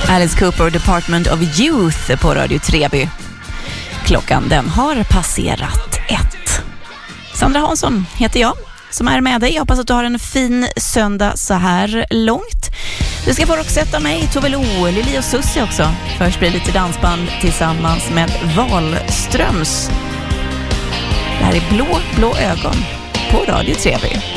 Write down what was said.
Alice Cooper, Department of Youth på Radio Treby. Klockan den har passerat 1. Sandra Hansson heter jag som är med dig. Jag hoppas att du har en fin söndag så här långt. Du ska få sätta mig, Tove Lo, Lili och Susie också. Först blir det lite dansband tillsammans med Wahlströms. Det här är blå ögon på Radio Treby.